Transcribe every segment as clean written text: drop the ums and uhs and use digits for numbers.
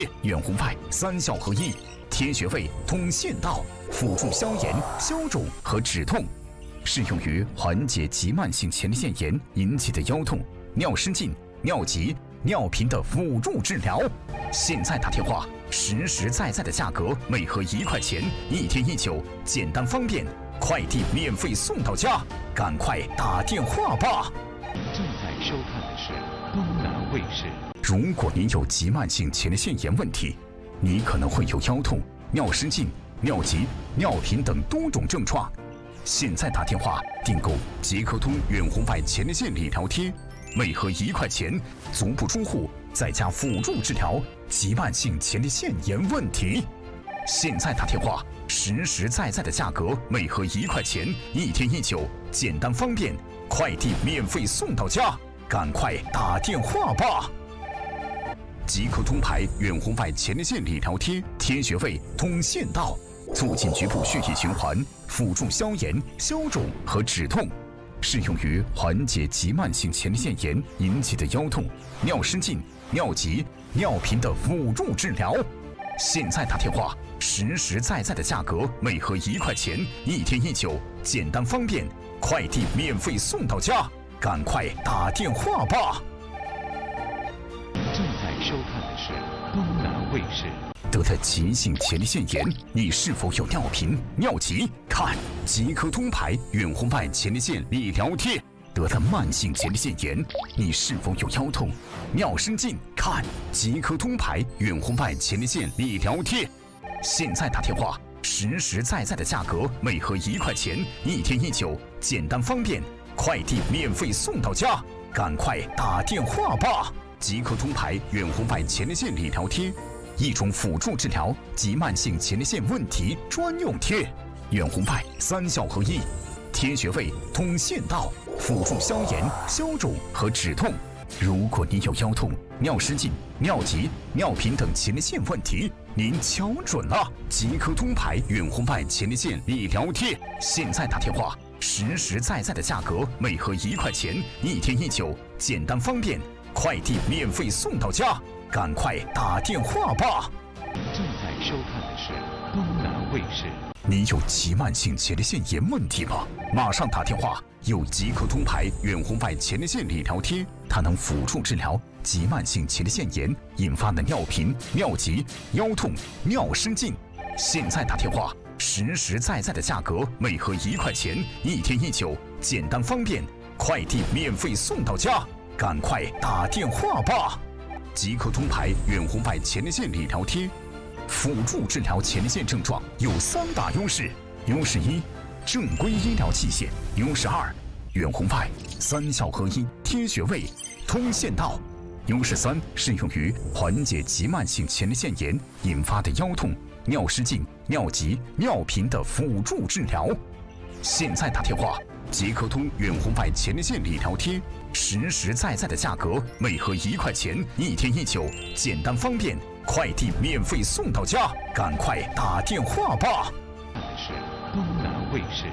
远红外3效合一，贴穴位、通县道，辅助消炎、消肿和止痛，适用于缓解急慢性前列腺炎引起的腰痛、尿失禁、尿急、尿频的辅助治疗。现在打电话，实实在在的价格，每盒1块钱，1天1酒，简单方便，快递免费送到家，赶快打电话吧！ 正在收看的是东南卫视。 如果您有急慢性前列腺炎问题，你可能会有腰痛、尿失禁、尿急、尿频等多种症状。现在打电话订购捷克通远红外前列腺理疗贴，每盒1块钱，足不出户，在家辅助治疗急慢性前列腺炎问题。现在打电话，实实在在的价格，每盒1块钱，1天1酒，简单方便，快递免费送到家，赶快打电话吧！捷克通牌远红外前列腺理疗贴，贴穴位，通县道，促进局部血液循环，辅助消炎、消肿和止痛，适用于缓解急慢性前列腺炎引起的腰痛、尿失禁、尿急、尿频的辅助治疗。现在打电话，实实在在的价格，每盒1块钱，1天1酒，简单方便，快递免费送到家，赶快打电话吧！ 正在收看的是东南卫视。 得了急性前列腺炎，你是否有尿频、尿急？看捷克通牌远红外前列腺理疗贴。得了慢性前列腺炎，你是否有腰痛、尿失禁？看捷克通牌远红外前列腺理疗贴。现在打电话，实实在在的价格，每盒1块钱，1天1酒，简单方便，快递免费送到家，赶快打电话吧！捷克通牌远红外前列腺理疗贴，一种辅助治疗急慢性前列腺问题专用贴，远红外3效合一，贴穴位，通县道，辅助消炎、消肿和止痛。如果你有腰痛、尿失禁、尿急、尿频等前列腺问题，您瞧准了，捷克通牌远红外前列腺理疗贴。现在打电话，实实在在的价格，每盒1块钱，1天1酒，简单方便，快递免费送到家，赶快打电话吧！ 正在收看的是东南卫视。 你有急慢性前列腺炎问题吗？马上打电话，有捷克通牌远红外前列腺理疗贴，它能辅助治疗急慢性前列腺炎引发的尿频、尿急、腰痛、尿失禁。现在打电话，实实在在的价格，每盒1块钱，1天1酒，简单方便，快递免费送到家，赶快打电话吧！捷克通牌远红外前列腺理疗贴，辅助治疗前列腺症状有3大优势：优势1，正规医疗器械；优势2，远红外3效合一，贴穴位，通县道；优势3，适用于缓解急慢性前列腺炎引发的腰痛、尿失禁、尿急、尿频的辅助治疗。现在打电话，捷克通远红外前列腺理疗贴，实实在在的价格，每盒1块钱，1天1酒，简单方便，快递免费送到家，赶快打电话吧！ 看的是东南卫视。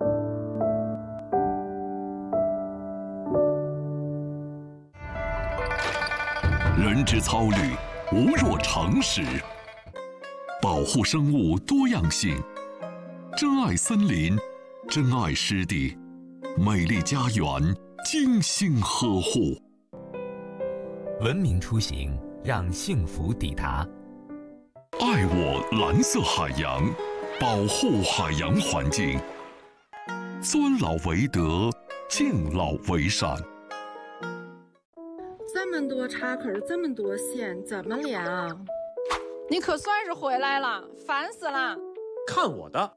人之操虑，无若常识。保护生物多样性，珍爱森林，珍爱湿地，美丽家园，精心呵护。 文明出行，让幸福抵达。 爱我蓝色海洋，保护海洋环境，尊老为德，敬老为善。 这么多插口，这么多线，怎么量？ 你可算是回来了，烦死了！ 看我的！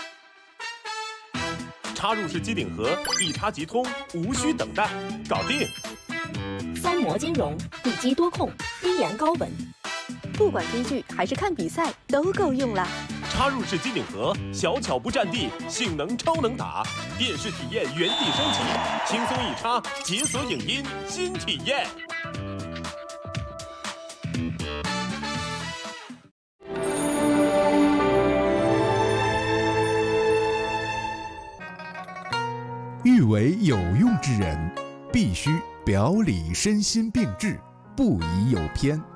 插入式机顶盒，一插即通，无需等待，搞定 3模兼容，地基多控，低盐高稳，不管追剧还是看比赛都够用了。 插入式机顶盒，小巧不占地，性能超能打，电视体验原地升起，轻松一插，解锁影音新体验。 欲为有用之人，必须表里身心并治，不宜有偏。